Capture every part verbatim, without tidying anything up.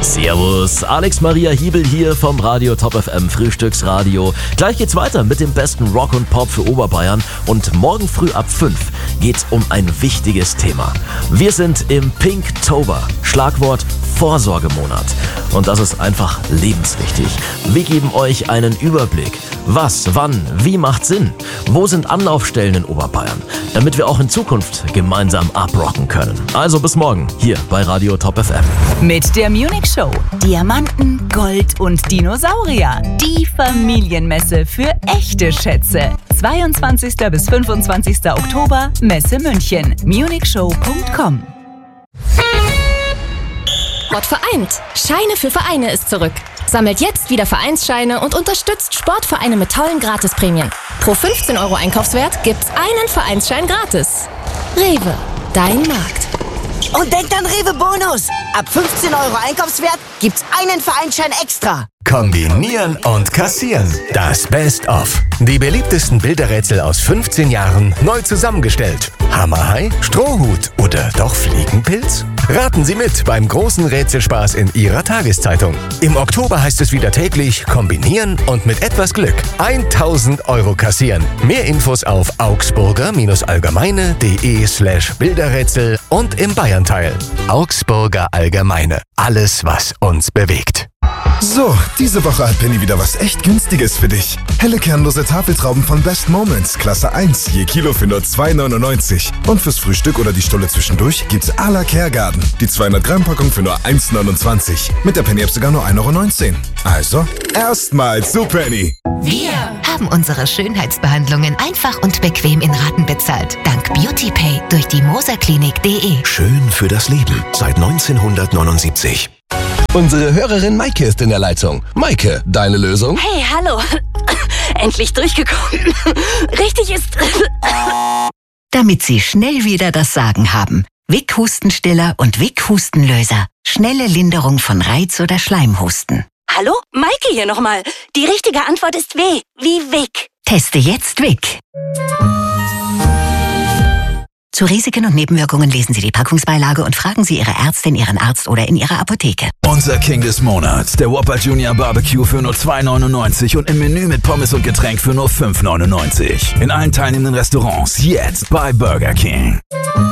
Servus, Alex Maria Hiebel hier vom Radio Top F M Frühstücksradio. Gleich geht's weiter mit dem besten Rock und Pop für Oberbayern und morgen früh ab fünf geht's um ein wichtiges Thema. Wir sind im Pinktober, Schlagwort Vorsorgemonat. Und das ist einfach lebenswichtig. Wir geben euch einen Überblick. Was, wann, wie macht Sinn? Wo sind Anlaufstellen in Oberbayern? Damit wir auch in Zukunft gemeinsam abrocken können. Also bis morgen hier bei Radio Top F M. Mit der Munich Show. Diamanten, Gold und Dinosaurier. Die Familienmesse für echte Schätze. zweiundzwanzigsten bis fünfundzwanzigsten Oktober, Messe München. munich show punkt com. Sport vereint. Scheine für Vereine ist zurück. Sammelt jetzt wieder Vereinsscheine und unterstützt Sportvereine mit tollen Gratisprämien. Pro fünfzehn Euro Einkaufswert gibt's einen Vereinsschein gratis. Rewe, dein Markt. Und denkt an Rewe Bonus. Ab fünfzehn Euro Einkaufswert gibt's einen Vereinsschein extra. Kombinieren und kassieren. Das Best-of. Die beliebtesten Bilderrätsel aus fünfzehn Jahren neu zusammengestellt. Hammerhai, Strohhut oder doch Fliegenpilz? Raten Sie mit beim großen Rätselspaß in Ihrer Tageszeitung. Im Oktober heißt es wieder täglich kombinieren und mit etwas Glück tausend Euro kassieren. Mehr Infos auf augsburger-allgemeine.de slash Bilderrätsel und im Bayernteil. Augsburger Allgemeine. Alles, was uns bewegt. So, diese Woche hat Penny wieder was echt Günstiges für dich. Helle kernlose Tafeltrauben von Best Moments, Klasse eins, je Kilo für nur zwei neunundneunzig. Und fürs Frühstück oder die Stulle zwischendurch gibt's à la Kergarten. Die zweihundert Gramm Packung für nur eins neunundzwanzig. Mit der Penny-App sogar nur ein Euro neunzehn. Also, erstmal zu Penny. Wir haben unsere Schönheitsbehandlungen einfach und bequem in Raten bezahlt. Dank BeautyPay durch die moserklinik punkt de. Schön für das Leben seit neunzehnhundertneunundsiebzig. Unsere Hörerin Maike ist in der Leitung. Maike, deine Lösung? Hey, hallo. Endlich durchgekommen. Richtig ist... Damit Sie schnell wieder das Sagen haben. Vic Hustenstiller und Vic Hustenlöser. Schnelle Linderung von Reiz- oder Schleimhusten. Hallo? Maike hier nochmal. Die richtige Antwort ist W. Wie Vic. Teste jetzt Vic. Zu Risiken und Nebenwirkungen lesen Sie die Packungsbeilage und fragen Sie Ihre Ärztin, Ihren Arzt oder in Ihrer Apotheke. Unser King des Monats, der Whopper Junior Barbecue für nur zwei neunundneunzig und im Menü mit Pommes und Getränk für nur fünf neunundneunzig. In allen teilnehmenden Restaurants jetzt bei Burger King.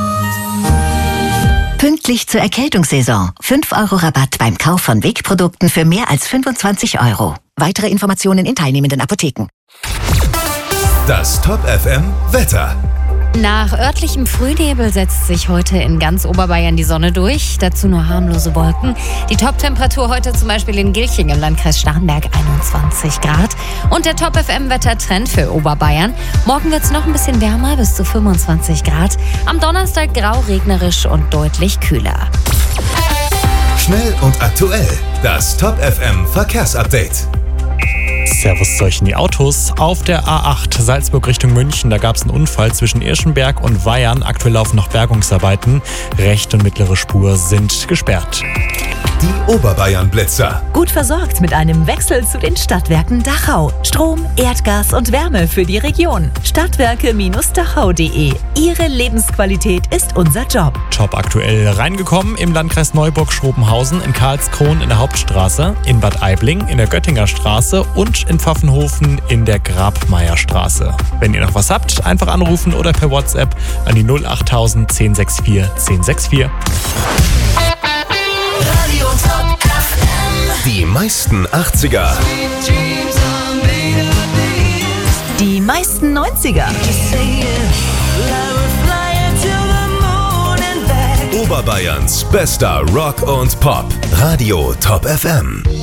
Pünktlich zur Erkältungssaison. fünf Euro Rabatt beim Kauf von Vic-Produkten für mehr als fünfundzwanzig Euro. Weitere Informationen in teilnehmenden Apotheken. Das Top F M Wetter. Nach örtlichem Frühnebel setzt sich heute in ganz Oberbayern die Sonne durch. Dazu nur harmlose Wolken. Die Top-Temperatur heute zum Beispiel in Gilching im Landkreis Starnberg einundzwanzig Grad. Und der Top F M-Wettertrend für Oberbayern. Morgen wird es noch ein bisschen wärmer, bis zu fünfundzwanzig Grad. Am Donnerstag grau, regnerisch und deutlich kühler. Schnell und aktuell. Das Top F M Verkehrsupdate. Servus zu euch in die Autos. Auf der A acht Salzburg Richtung München, da gab es einen Unfall zwischen Irschenberg und Weyern. Aktuell laufen noch Bergungsarbeiten. Rechte und mittlere Spur sind gesperrt. Die Oberbayern-Blitzer. Gut versorgt mit einem Wechsel zu den Stadtwerken Dachau. Strom, Erdgas und Wärme für die Region. Stadtwerke Dachau punkt de. Ihre Lebensqualität ist unser Job. Top aktuell reingekommen im Landkreis Neuburg-Schrobenhausen, in Karlskron in der Hauptstraße, in Bad Aibling in der Göttinger Straße und in Pfaffenhofen in der Grabmeierstraße. Wenn ihr noch was habt, einfach anrufen oder per WhatsApp an die null acht tausend zehn sechs vier zehn sechs vier. Radio Top F M. Die meisten achtziger. Die meisten neunziger. Oberbayerns bester Rock und Pop. Radio Top F M.